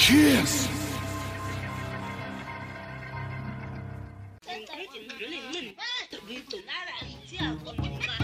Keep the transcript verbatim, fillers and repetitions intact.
Kiss. Tự nhiên tụi nó làm tự nhiên tụi nó làm chứ không